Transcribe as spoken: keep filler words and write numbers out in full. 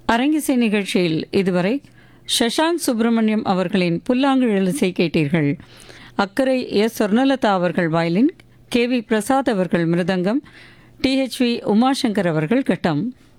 அரங்கிசை நிகழ்ச்சியில் இதுவரை சஷாங்க் சுப்பிரமணியம் அவர்களின் புல்லாங்குழல் இசை கேட்டீர்கள். அக்கரை எஸ் சொர்ணலதா அவர்கள் வயலின், கே வி பிரசாத் அவர்கள் மிருதங்கம், டி ஹெச் வி உமாசங்கர் அவர்கள் கட்டம்.